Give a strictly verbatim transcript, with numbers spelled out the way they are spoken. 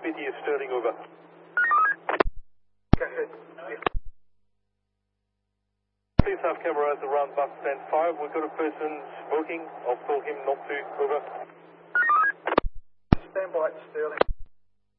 Smithy is Sterling, over. Go ahead. Please have cameras around bus stand five. We've got a person smoking. I'll tell him not to, over. Stand by, Sterling.